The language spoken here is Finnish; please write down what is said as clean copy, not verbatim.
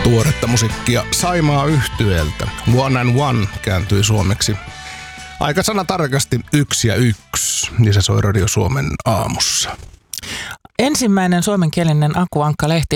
Tuoretta musiikkia Saimaa yhtyeeltä. One and One kääntyi suomeksi aika sanatarkasti 1 ja 1, niin se soi Radio Suomen aamussa. Ensimmäinen suomenkielinen Aku Ankka-lehti